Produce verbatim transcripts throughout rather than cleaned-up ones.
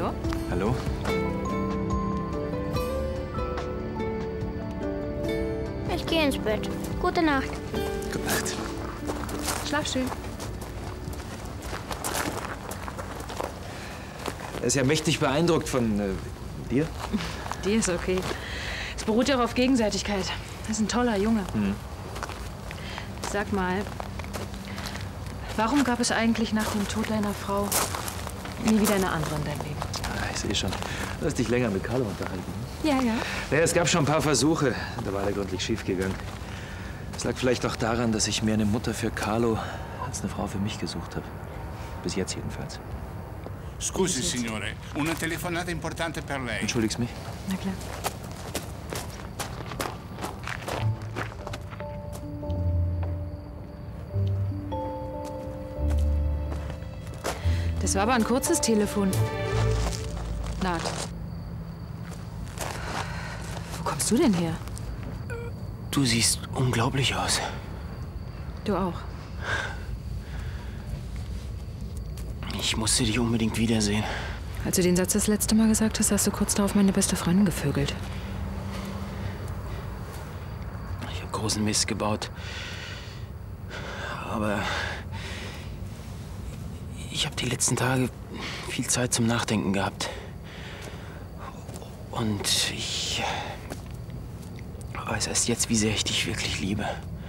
Hallo? Hallo? Ich gehe ins Bett. Gute Nacht. Gute Nacht. Schlaf schön. Er ist ja mächtig beeindruckt von äh, dir. Die ist okay. Es beruht ja auch auf Gegenseitigkeit. Das ist ein toller Junge. Hm. Sag mal, warum gab es eigentlich nach dem Tod deiner Frau nie wieder eine andere in deinem Leben? Ah, ich sehe schon. Du hast dich länger mit Carlo unterhalten. Ne? Ja, ja. Naja, es gab schon ein paar Versuche. Da war er gründlich schiefgegangen. Es lag vielleicht auch daran, dass ich mehr eine Mutter für Carlo als eine Frau für mich gesucht habe. Bis jetzt jedenfalls. Scusi, signore. Una telefonata importante per lei. Entschuldigst mich? Na klar. Das war aber ein kurzes Telefon. Naht. Wo kommst du denn her? Du siehst unglaublich aus. Du auch. Ich musste dich unbedingt wiedersehen. Als du den Satz das letzte Mal gesagt hast, hast du kurz darauf meine beste Freundin gevögelt. Ich habe großen Mist gebaut. Aber ich habe die letzten Tage viel Zeit zum Nachdenken gehabt. Und ich weiß erst jetzt, wie sehr ich dich wirklich liebe.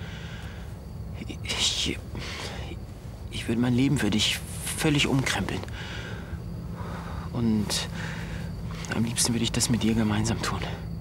Ich, ich würde mein Leben für dich völlig umkrempeln. Und am liebsten würde ich das mit dir gemeinsam tun.